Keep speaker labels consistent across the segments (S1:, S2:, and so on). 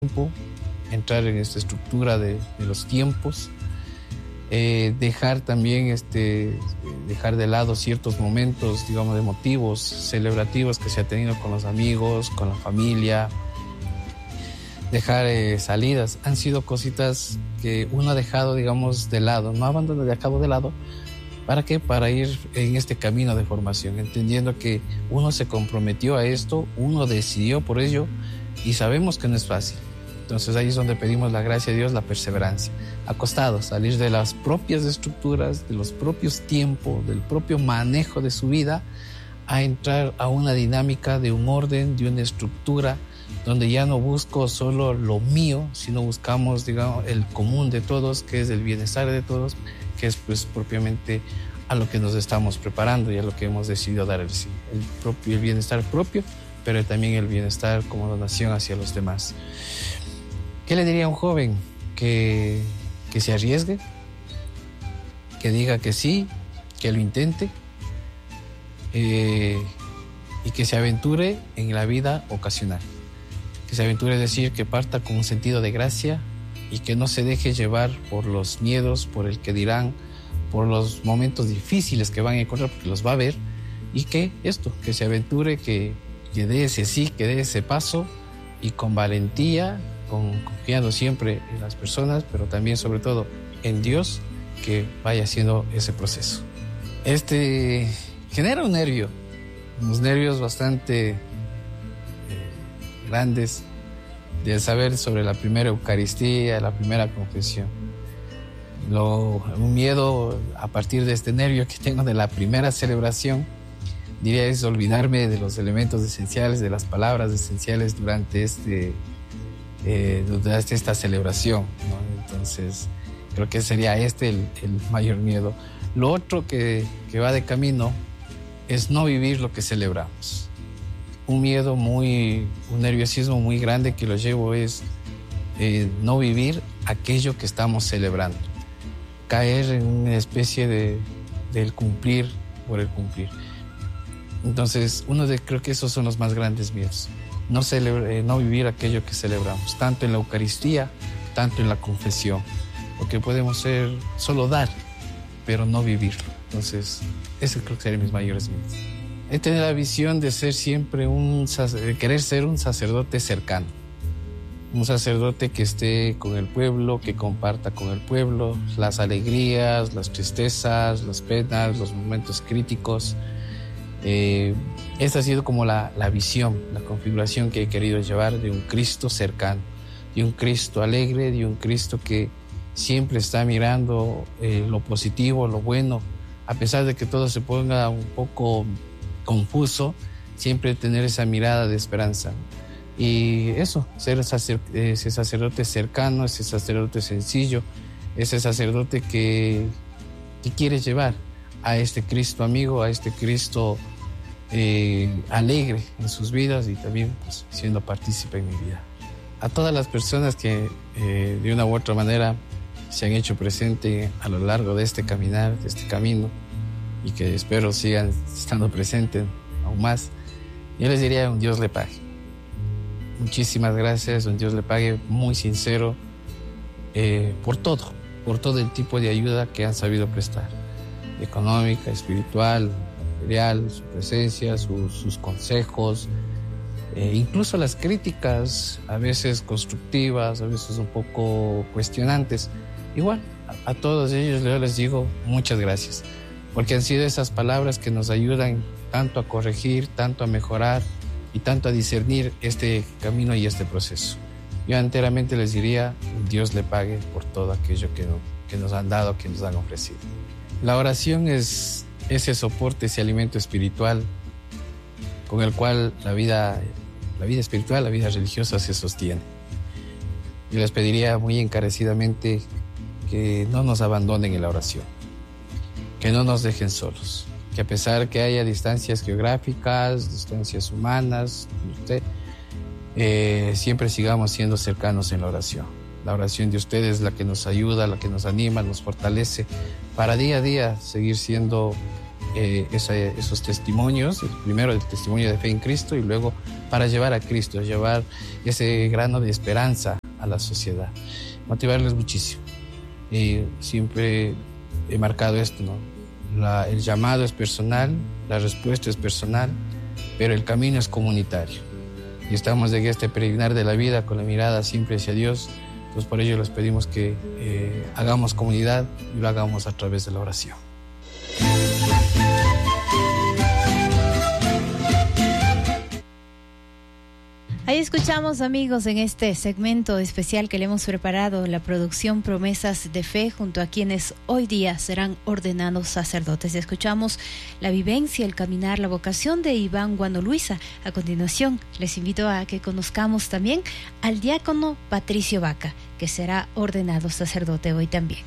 S1: tiempo, entrar en esta estructura de los tiempos, dejar también dejar de lado ciertos momentos, digamos, emotivos, celebrativos que se ha tenido con los amigos, con la familia, dejar salidas. Han sido cositas que uno ha dejado, digamos, de lado, no abandonado, dejado de lado. ¿Para qué? Para ir en este camino de formación, entendiendo que uno se comprometió a esto, uno decidió por ello y sabemos que no es fácil. Entonces ahí es donde pedimos la gracia de Dios, la perseverancia. Ha costado salir de las propias estructuras, de los propios tiempos, del propio manejo de su vida, a entrar a una dinámica de un orden, de una estructura, donde ya no busco solo lo mío, sino buscamos, digamos, el común de todos, que es el bienestar de todos, que es pues propiamente a lo que nos estamos preparando y a lo que hemos decidido dar el bienestar propio, pero también el bienestar como donación hacia los demás. ¿Qué le diría a un joven? Que se arriesgue, que diga que sí, que lo intente, y que se aventure en la vida ocasional. Que se aventure, es decir, que parta con un sentido de gracia y que no se deje llevar por los miedos, por el que dirán, por los momentos difíciles que van a encontrar, porque los va a ver, y que se aventure, que dé ese sí, que dé ese paso, y con valentía, confiando siempre en las personas, pero también sobre todo en Dios, que vaya haciendo ese proceso. Genera unos nervios bastante grandes, de saber sobre la primera Eucaristía, la primera confesión. Un miedo a partir de este nervio que tengo de la primera celebración, diría, es olvidarme de los elementos esenciales, de las palabras esenciales durante esta celebración, ¿no? Entonces, creo que sería el mayor miedo. Lo otro que va de camino es no vivir lo que celebramos. Un nerviosismo muy grande que lo llevo es no vivir aquello que estamos celebrando. Caer en una especie del cumplir por el cumplir. Entonces, creo que esos son los más grandes miedos. No vivir aquello que celebramos, tanto en la Eucaristía, tanto en la confesión. Porque podemos solo dar, pero no vivirlo. Entonces, ese creo que serían mis mayores miedos. He tenido la visión de ser siempre de querer ser un sacerdote cercano. Un sacerdote que esté con el pueblo, que comparta con el pueblo las alegrías, las tristezas, las penas, los momentos críticos. Esta ha sido como la visión, la configuración que he querido llevar de un Cristo cercano, de un Cristo alegre, de un Cristo que siempre está mirando lo positivo, lo bueno, a pesar de que todo se ponga un poco confuso, siempre tener esa mirada de esperanza. Y ser ese sacerdote cercano, ese sacerdote sencillo, ese sacerdote que quiere llevar a este Cristo amigo, a este Cristo alegre en sus vidas y también pues, siendo partícipe en mi vida. A todas las personas que de una u otra manera se han hecho presente a lo largo de este caminar, de este camino, y que espero sigan estando presentes aún más, yo les diría: un Dios le pague. Muchísimas gracias, un Dios le pague, muy sincero, por todo el tipo de ayuda que han sabido prestar, económica, espiritual, material, su presencia, sus consejos, incluso las críticas, a veces constructivas, a veces un poco cuestionantes. Igual, a todos ellos yo les digo muchas gracias, porque han sido esas palabras que nos ayudan tanto a corregir, tanto a mejorar y tanto a discernir este camino y este proceso. Yo enteramente les diría: Dios le pague por todo aquello que nos han dado, que nos han ofrecido. La oración es ese soporte, ese alimento espiritual con el cual la vida espiritual, la vida religiosa se sostiene. Yo les pediría muy encarecidamente que no nos abandonen en la oración, que no nos dejen solos, que a pesar que haya distancias geográficas, distancias humanas, siempre sigamos siendo cercanos en la oración. La oración de ustedes es la que nos ayuda, la que nos anima, nos fortalece para día a día seguir siendo esos testimonios, primero el testimonio de fe en Cristo y luego para llevar a Cristo, llevar ese grano de esperanza a la sociedad, motivarles muchísimo. Y siempre he marcado esto, ¿no? El llamado es personal, la respuesta es personal, pero el camino es comunitario. Y estamos en este peregrinar de la vida con la mirada siempre hacia Dios. Entonces por ello les pedimos que hagamos comunidad y lo hagamos a través de la oración.
S2: Ahí escuchamos, amigos, en este segmento especial que le hemos preparado, la producción Promesas de Fe, junto a quienes hoy día serán ordenados sacerdotes. Escuchamos la vivencia, el caminar, la vocación de Iván Guano Luisa. A continuación, les invito a que conozcamos también al diácono Patricio Vaca, que será ordenado sacerdote hoy también.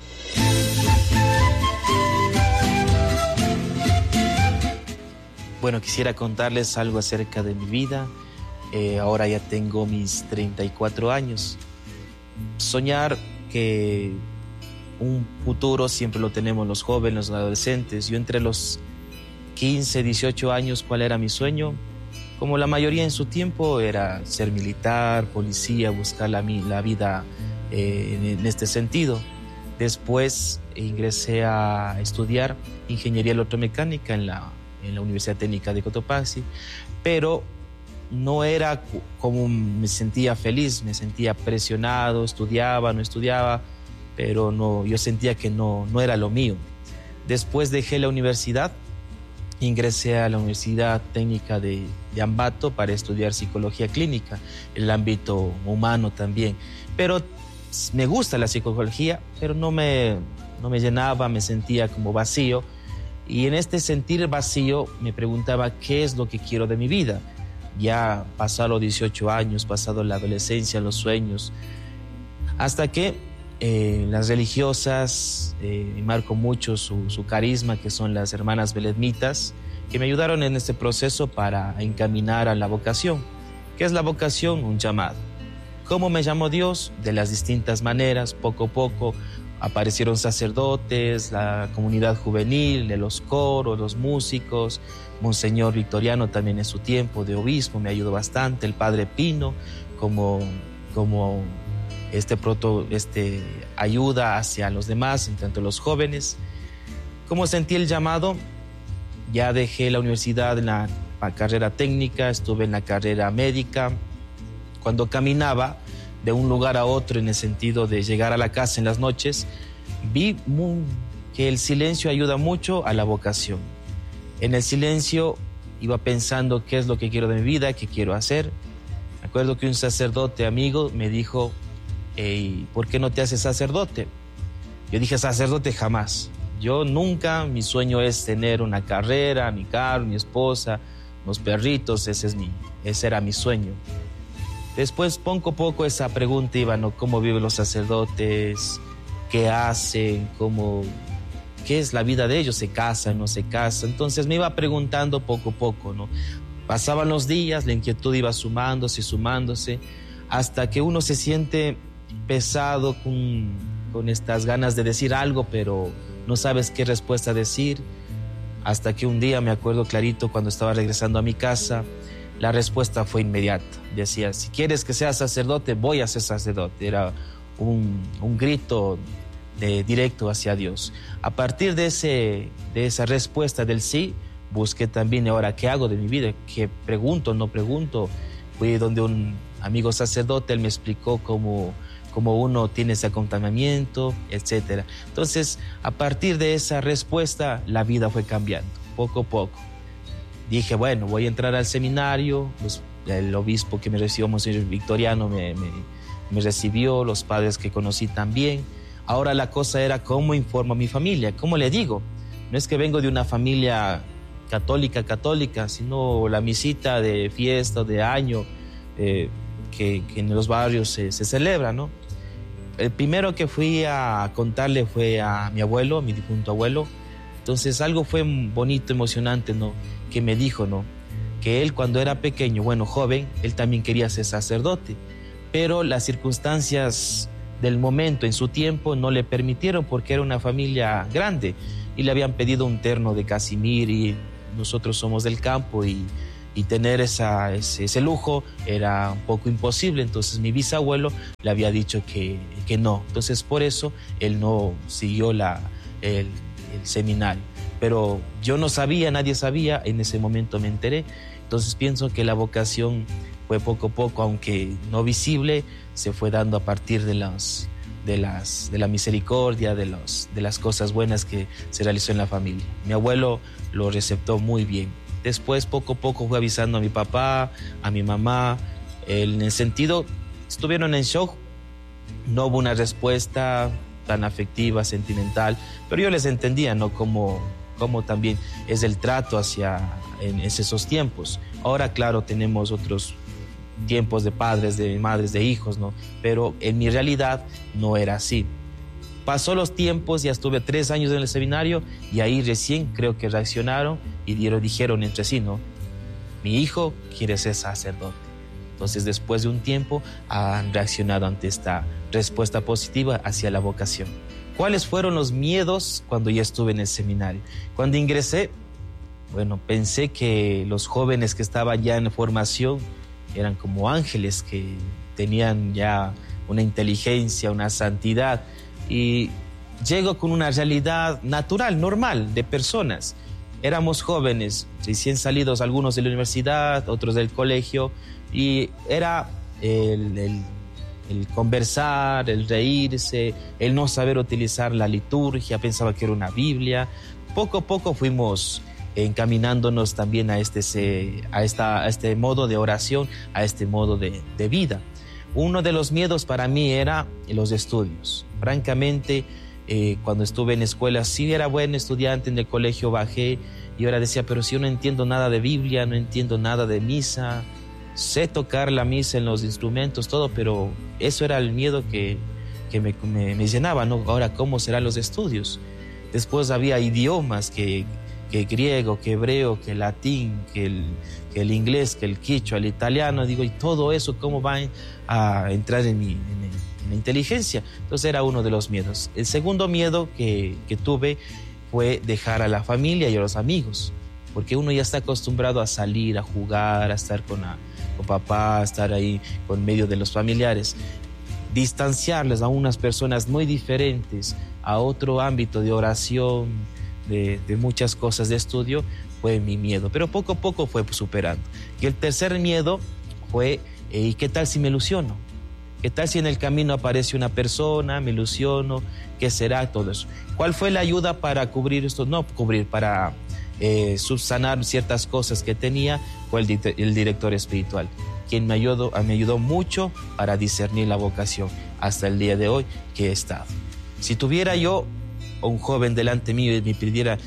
S3: Bueno, quisiera contarles algo acerca de mi vida. Ahora ya tengo mis 34 años. Soñar que un futuro siempre lo tenemos los jóvenes, los adolescentes. Yo entre los 15, 18 años, ¿cuál era mi sueño? Como la mayoría en su tiempo, era ser militar, policía, buscar la vida en este sentido. Después ingresé a estudiar ingeniería electromecánica en la Universidad Técnica de Cotopaxi, pero no era como me sentía feliz, me sentía presionado, estudiaba, no estudiaba, pero no, yo sentía que no era lo mío. Después dejé la universidad, ingresé a la Universidad Técnica de Ambato para estudiar psicología clínica, el ámbito humano también. Pero me gusta la psicología, pero no me llenaba, me sentía como vacío. Y en este sentir vacío me preguntaba qué es lo que quiero de mi vida. Ya pasaron los 18 años, pasado la adolescencia, los sueños, hasta que las religiosas, me marcó mucho su carisma, que son las hermanas belemnitas, que me ayudaron en este proceso para encaminar a la vocación. ¿Qué es la vocación? Un llamado. ¿Cómo me llamó Dios? De las distintas maneras, poco a poco aparecieron sacerdotes, la comunidad juvenil, de los coros, los músicos. Monseñor Victoriano también en su tiempo de obispo me ayudó bastante, el padre Pino como ayuda hacia los demás, en tanto los jóvenes. ¿Cómo sentí el llamado? Ya dejé la universidad en la carrera técnica, estuve en la carrera médica. Cuando caminaba de un lugar a otro en el sentido de llegar a la casa en las noches, vi que el silencio ayuda mucho a la vocación. En el silencio iba pensando qué es lo que quiero de mi vida, qué quiero hacer. Me acuerdo que un sacerdote amigo me dijo, ¿por qué no te haces sacerdote? Yo dije, sacerdote jamás. Yo nunca, mi sueño es tener una carrera, mi carro, mi esposa, los perritos, ese era mi sueño. Después, poco a poco, esa pregunta iba, ¿no? ¿Cómo viven los sacerdotes? ¿Qué hacen? ¿Qué es la vida de ellos? ¿Se casan? ¿No se casan? Entonces me iba preguntando poco a poco, ¿no? Pasaban los días, la inquietud iba sumándose, hasta que uno se siente pesado con estas ganas de decir algo, pero no sabes qué respuesta decir. Hasta que un día, me acuerdo clarito, cuando estaba regresando a mi casa, la respuesta fue inmediata. Decía, si quieres que sea sacerdote, voy a ser sacerdote. Era un grito directo hacia Dios. A partir de esa respuesta del sí, busqué también ahora qué hago de mi vida, qué pregunto, no pregunto. Fui donde un amigo sacerdote, él me explicó cómo uno tiene ese acompañamiento, etc. Entonces, a partir de esa respuesta, la vida fue cambiando, poco a poco. Dije, bueno, voy a entrar al seminario, el obispo que me recibió, Monseñor Victoriano, me recibió, los padres que conocí también. Ahora la cosa era cómo informo a mi familia, cómo le digo. No es que vengo de una familia católica, sino la misita de fiesta, de año, que en los barrios se celebra, ¿no? El primero que fui a contarle fue a mi abuelo, a mi difunto abuelo. Entonces algo fue bonito, emocionante, ¿no? Que me dijo, ¿no? Que él cuando era pequeño, joven, él también quería ser sacerdote, pero las circunstancias del momento en su tiempo no le permitieron porque era una familia grande y le habían pedido un terno de casimir y nosotros somos del campo y y tener ese lujo era un poco imposible. Entonces mi bisabuelo le había dicho que no. Entonces por eso él no siguió el seminario. Pero yo no sabía, nadie sabía, en ese momento me enteré. Entonces pienso que la vocación fue poco a poco, aunque no visible, se fue dando a partir de la misericordia, de las cosas buenas que se realizó en la familia. Mi abuelo lo receptó muy bien. Después, poco a poco, fue avisando a mi papá, a mi mamá. En el sentido, estuvieron en shock. No hubo una respuesta tan afectiva, sentimental, pero yo les entendía, ¿no? Como también es el trato en esos tiempos. Ahora, claro, tenemos otros tiempos de padres, de madres, de hijos, ¿no? Pero en mi realidad no era así. Pasó los tiempos, ya estuve 3 años en el seminario y ahí recién creo que reaccionaron y dijeron entre sí, ¿no? Mi hijo quiere ser sacerdote. Entonces, después de un tiempo, han reaccionado ante esta respuesta positiva hacia la vocación. ¿Cuáles fueron los miedos cuando ya estuve en el seminario? Cuando ingresé, bueno, pensé que los jóvenes que estaban ya en formación eran como ángeles que tenían ya una inteligencia, una santidad, y llego con una realidad natural, normal, de personas. Éramos jóvenes, recién salidos, algunos de la universidad, otros del colegio, y era el conversar, el reírse, el no saber utilizar la liturgia, pensaba que era una Biblia. Poco a poco fuimos encaminándonos también a este modo de oración, a este modo de vida. Uno de los miedos para mí era los estudios. Francamente, cuando estuve en escuela, sí era buen estudiante, en el colegio bajé, y ahora decía, pero si yo no entiendo nada de Biblia, no entiendo nada de misa, sé tocar la misa en los instrumentos, todo, pero eso era el miedo que me llenaba, ¿no? Ahora, ¿cómo serán los estudios? Después había idiomas que griego, que hebreo, que latín, que el inglés, que el quichua, el italiano, digo, y todo eso, ¿cómo va a entrar en mi inteligencia? Entonces era uno de los miedos. El segundo miedo que tuve fue dejar a la familia y a los amigos, porque uno ya está acostumbrado a salir, a jugar, a estar con papá, a estar ahí con medio de los familiares. Distanciarles a unas personas muy diferentes, a otro ámbito de oración, de muchas cosas de estudio, fue mi miedo, pero poco a poco fue superando. Y el tercer miedo fue, ¿y qué tal si me ilusiono? ¿Qué tal si en el camino aparece una persona, me ilusiono? ¿Qué será todo eso? ¿Cuál fue la ayuda para cubrir esto? No cubrir, para subsanar ciertas cosas que tenía, fue el director espiritual, quien me ayudó mucho para discernir la vocación hasta el día de hoy que he estado. Si tuviera yo un joven delante mío y me pidiera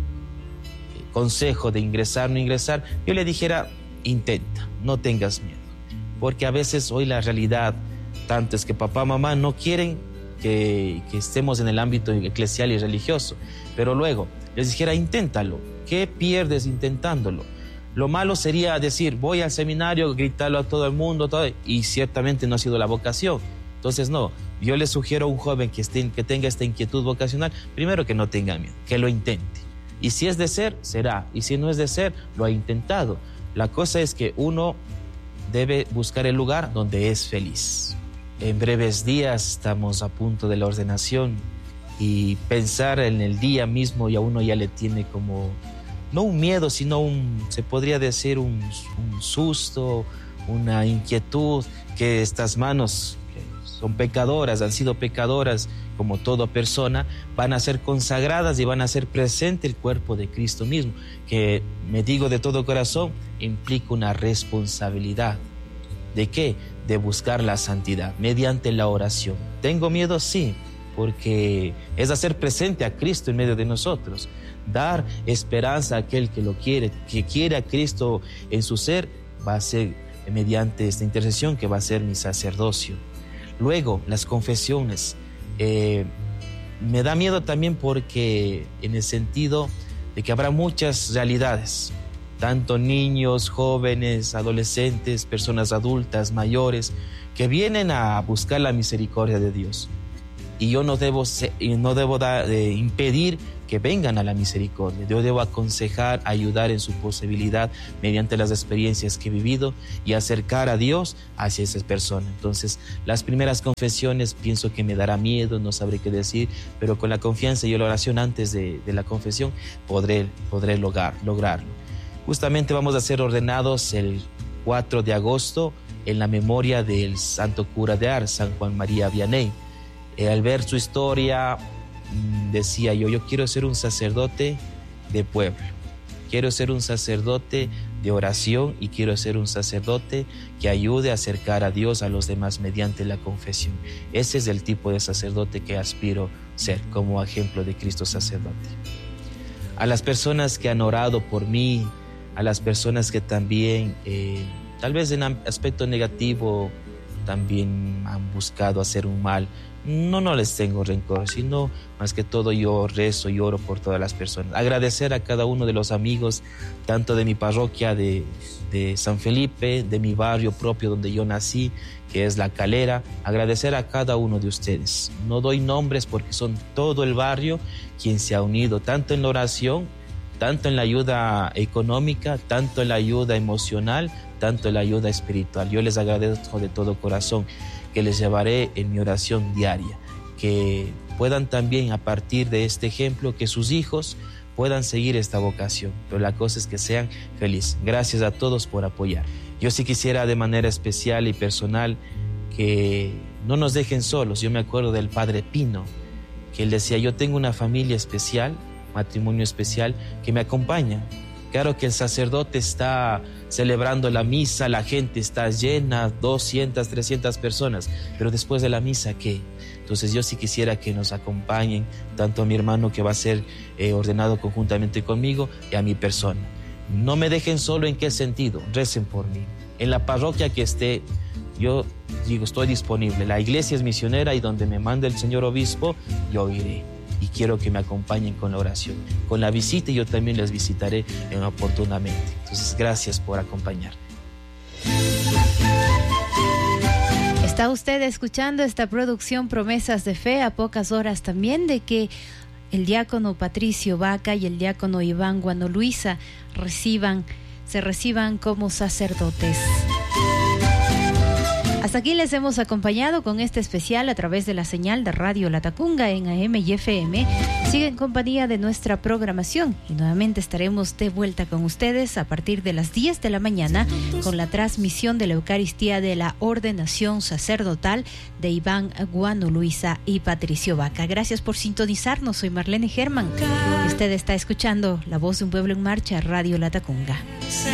S3: consejo de ingresar o no ingresar, yo le dijera, intenta, no tengas miedo, porque a veces hoy la realidad tanto es que papá, mamá no quieren que estemos en el ámbito eclesial y religioso, pero luego les dijera, inténtalo, ¿qué pierdes intentándolo? Lo malo sería decir, voy al seminario, gritarlo a todo el mundo, y ciertamente no ha sido la vocación. Entonces no, yo le sugiero a un joven que tenga esta inquietud vocacional, primero que no tenga miedo, que lo intente. Y si es de ser, será. Y si no es de ser, lo ha intentado. La cosa es que uno debe buscar el lugar donde es feliz. En breves días estamos a punto de la ordenación y pensar en el día mismo y a uno ya le tiene como, no un miedo, sino se podría decir un susto, una inquietud, que estas manos son pecadoras, han sido pecadoras como toda persona, van a ser consagradas y van a ser presente el cuerpo de Cristo mismo, que me digo de todo corazón, implica una responsabilidad. ¿De qué? De buscar la santidad mediante la oración. ¿Tengo miedo? Sí, porque es hacer presente a Cristo en medio de nosotros, dar esperanza a aquel que lo quiere, que quiere a Cristo en su ser, va a ser mediante esta intercesión que va a ser mi sacerdocio. Luego, las confesiones. Me da miedo también porque en el sentido de que habrá muchas realidades, tanto niños, jóvenes, adolescentes, personas adultas, mayores, que vienen a buscar la misericordia de Dios. y yo no debo impedir que vengan a la misericordia. Yo debo aconsejar, ayudar en su posibilidad mediante las experiencias que he vivido y acercar a Dios hacia esas personas. Entonces, las primeras confesiones pienso que me dará miedo, no sabré qué decir, pero con la confianza y la oración antes de la confesión podré lograrlo. Justamente vamos a ser ordenados el 4 de agosto en la memoria del santo cura de Ars, San Juan María Vianney. Al ver su historia, decía yo quiero ser un sacerdote de pueblo, quiero ser un sacerdote de oración y quiero ser un sacerdote que ayude a acercar a Dios a los demás mediante la confesión. Ese es el tipo de sacerdote que aspiro ser, como ejemplo de Cristo sacerdote. A las personas que han orado por mí, a las personas que también, tal vez en aspecto negativo, también han buscado hacer un mal, no les tengo rencor, sino más que todo yo rezo y oro por todas las personas. Agradecer a cada uno de los amigos, tanto de mi parroquia de San Felipe, de mi barrio propio donde yo nací, que es La Calera. Agradecer a cada uno de ustedes. No doy nombres porque son todo el barrio quien se ha unido, tanto en la oración, tanto en la ayuda económica, tanto en la ayuda emocional, tanto en la ayuda espiritual. Yo les agradezco de todo corazón, que les llevaré en mi oración diaria, que puedan también a partir de este ejemplo, que sus hijos puedan seguir esta vocación, pero la cosa es que sean felices. Gracias a todos por apoyar. Yo sí quisiera de manera especial y personal que no nos dejen solos. Yo me acuerdo del Padre Pino, que él decía, yo tengo una familia especial, matrimonio especial, que me acompaña. Claro que el sacerdote está celebrando la misa, la gente está llena, 200, 300 personas, pero después de la misa, ¿qué? Entonces yo sí quisiera que nos acompañen, tanto a mi hermano que va a ser ordenado conjuntamente conmigo y a mi persona. No me dejen solo. ¿En qué sentido? Recen por mí. En la parroquia que esté, yo digo, estoy disponible. La iglesia es misionera y donde me mande el señor obispo, yo iré. Y quiero que me acompañen con la oración, con la visita, y yo también les visitaré oportunamente. Entonces, gracias por acompañar.
S2: Está usted escuchando esta producción Promesas de Fe, a pocas horas también de que el diácono Patricio Vaca y el diácono Iván Guanoluisa se reciban como sacerdotes. Hasta aquí les hemos acompañado con este especial a través de la señal de Radio Latacunga en AM y FM. Sigue en compañía de nuestra programación y nuevamente estaremos de vuelta con ustedes a partir de las 10 de la mañana con la transmisión de la Eucaristía de la ordenación sacerdotal de Iván Guanoluisa y Patricio Vaca. Gracias por sintonizarnos. Soy Marlene Germán y usted está escuchando La Voz de un Pueblo en Marcha, Radio Latacunga.